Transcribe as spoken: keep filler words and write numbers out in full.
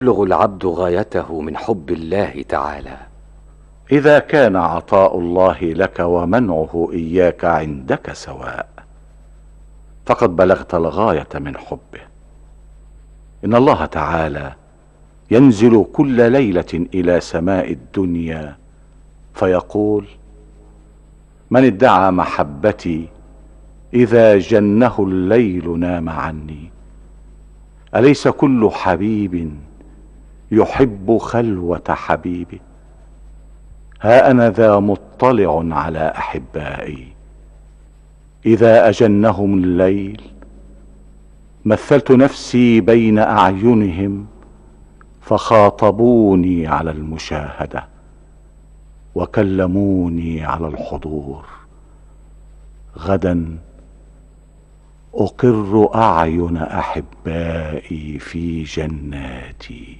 يبلغ العبد غايته من حب الله تعالى؟ إذا كان عطاء الله لك ومنعه إياك عندك سواء، فقد بلغت الغاية من حبه. إن الله تعالى ينزل كل ليلة إلى سماء الدنيا فيقول: من ادعى محبتي إذا جنه الليل نام عني. أليس كل حبيب يحب خلوة حبيبه؟ ها أنا ذا مطلع على أحبائي، إذا أجنهم الليل مثلت نفسي بين أعينهم فخاطبوني على المشاهدة وكلموني على الحضور. غدا أقر أعين أحبائي في جناتي.